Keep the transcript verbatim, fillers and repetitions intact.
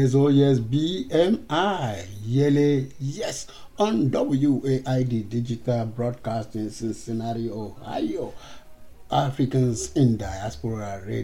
yes, oh yes, B M I, Yele, yes, on W A I D Digital Broadcasting, Cincinnati, Ohio, Africans in Diaspora Radio.